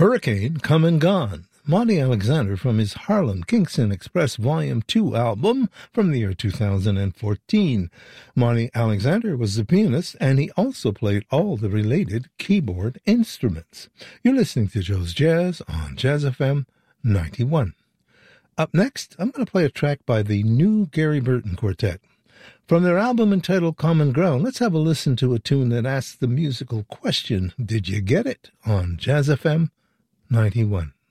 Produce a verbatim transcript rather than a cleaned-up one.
Hurricane Come and Gone, Monty Alexander from his Harlem Kingston Express Volume two album from the year two thousand fourteen. Monty Alexander was the pianist, and he also played all the related keyboard instruments. You're listening to Joe's Jazz on Jazz F M ninety-one. Up next, I'm going to play a track by the New Gary Burton Quartet. From their album entitled Common Ground, let's have a listen to a tune that asks the musical question, did you get it? On Jazz F M ninety-one.